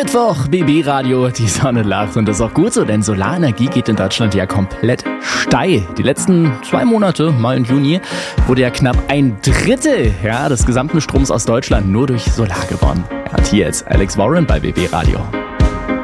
Mittwoch, BB Radio, die Sonne lacht und das ist auch gut so, denn Solarenergie geht in Deutschland ja komplett steil. Die letzten 2 Monate, Mai und Juni, wurde ja knapp 1/3 des gesamten Stroms aus Deutschland nur durch Solar gewonnen. Ja, und hier jetzt Alex Warren bei BB Radio.